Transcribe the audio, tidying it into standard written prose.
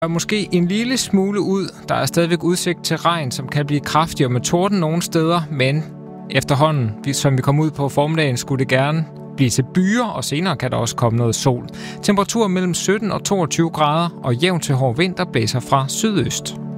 Og måske en lille smule ud. Der er stadigvæk udsigt til regn, som kan blive kraftigere med torden nogle steder, men efterhånden, som vi kommer ud på formiddagen, skulle det gerne blive til byer, og senere kan der også komme noget sol. Temperatur mellem 17 og 22 grader, og jævn til hård vind, der blæser fra sydøst.